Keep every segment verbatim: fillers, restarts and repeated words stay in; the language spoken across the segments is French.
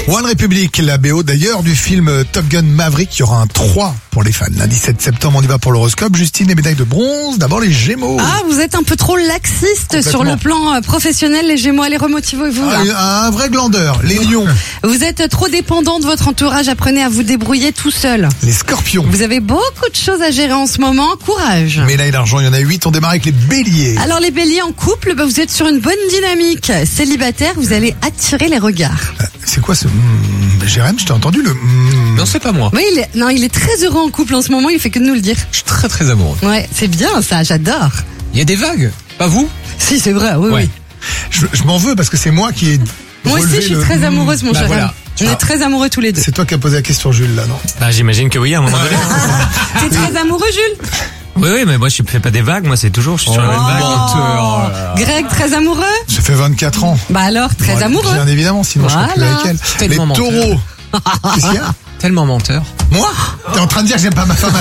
One Republic, la B O d'ailleurs du film Top Gun Maverick. Il y aura un trois pour les fans. Lundi sept septembre, on y va pour l'horoscope. Justine, les médailles de bronze. D'abord les Gémeaux. Ah, vous êtes un peu trop laxiste sur le plan professionnel, les Gémeaux. Allez, remotivez-vous. Ah, un vrai glandeur. Les Lions. Vous êtes trop dépendant de votre entourage. Apprenez à vous débrouiller tout seul. Les Scorpions. Vous avez beaucoup de choses à gérer en ce moment. Courage. Médailles d'argent, il y en a huit. On démarre avec les Béliers. Alors les Béliers en couple, bah, vous êtes sur une bonne dynamique. Célibataire, vous allez attirer les regards. Euh, c'est quoi ce... Mmh, Jérém, je t'ai entendu le... Mmh. Non, c'est pas moi. Oui, il est... non, il est très heureux en couple en ce moment. Il fait que de nous le dire. Je suis très très amoureux. Ouais, c'est bien ça. J'adore. Il y a des vagues. Pas vous? Si, c'est vrai. Oui, Ouais. oui. Je, je m'en veux parce que c'est moi qui ai... Moi aussi, je suis le... très amoureuse, mon Bah, cher. voilà. On Ah. est très amoureux tous les deux. C'est toi qui as posé la question, Jules, là, non? Bah, j'imagine que oui, à un moment donné. T'es très amoureux, Jules? Oui, oui, mais moi, je fais pas des vagues. Moi, c'est toujours, je suis sur la même vague. menteur. Greg, très amoureux? Ça fait vingt-quatre ans. Bah alors, très Ouais, amoureux. Bien évidemment, sinon je serais plus Voilà. avec elle. Tellement Les menteur. taureaux. Qu'est-ce qu'il y a? Tellement menteur. Moi? T'es en train de dire que j'aime pas ma femme à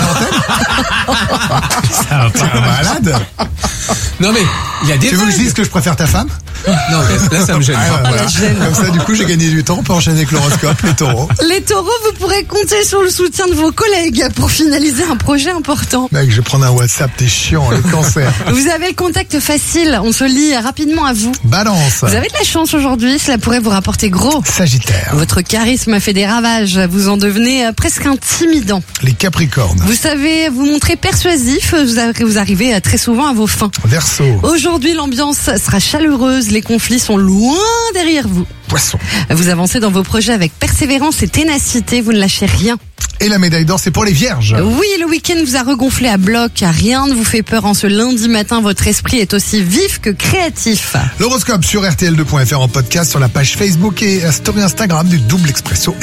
l'antenne? Ça va T'es pas. un malade? Non mais, il y a des Tu veux que je vagues. dise que je préfère ta femme? Non, là, là, ça me gêne Ah, pas. voilà. Comme ça, du coup, j'ai gagné du temps. On peut enchaîner avec l'horoscope, les taureaux. Les taureaux, vous pourrez compter sur le soutien de vos collègues pour finaliser un projet important. Mec, je vais prendre un WhatsApp, t'es chiant, le cancer. Vous avez le contact facile, on se lie rapidement à vous. Balance. Vous avez de la chance aujourd'hui, cela pourrait vous rapporter gros. Sagittaire. Votre charisme fait des ravages, vous en devenez euh, presque intimidant. Les capricornes. Vous savez vous montrer persuasif, vous arri- vous arrivez euh, très souvent à vos fins. Verseau. Aujourd'hui, l'ambiance sera chaleureuse, les conflits sont loin derrière vous. Poisson. Vous avancez dans vos projets avec persévérance et ténacité, vous ne lâchez rien. Et la médaille d'or, c'est pour les vierges. Oui, le week-end vous a regonflé à bloc, rien ne vous fait peur en ce lundi matin, votre esprit est aussi vif que créatif. L'horoscope sur R T L deux point F R en podcast sur la page Facebook et la story Instagram du Double Expresso.